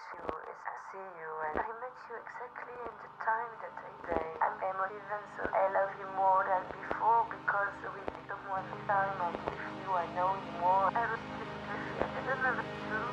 see you, and I met you exactly in the time that I say I'm emotive, so I love you more than before because we did one time, and with you I know you more. I was just, I don't know what to do.